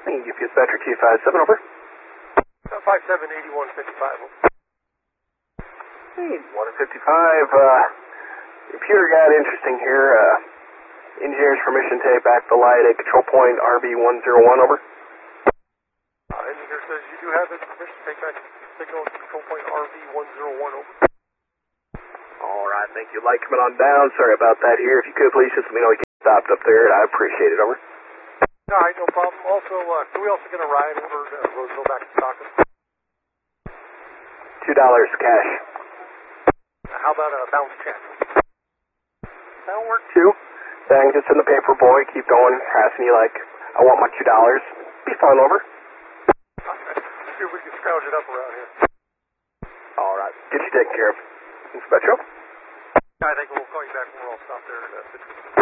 Dispatcher Q57, over. 578155. Hey, 155, computer got interesting here. Engineer's permission to take back the light at control point RB101, over. Engineer says you do have his permission to take back signal at control point RB101, over. Alright, thank you. Light coming on down. Sorry about that here. If you could please just let me know we get stopped up there. I appreciate it, over. Alright, no problem. Also, can we also get a ride over to Roseville back to Stockton? $2 cash. How about a bounce check? That'll work too. Dang, just in the paper, boy. Keep going. Asking you like, I want my $2. Be fine, over. See if we can scrounge it up around here. Alright, get you taken care of. Inspector? I think we'll call you back when we're all stopped there at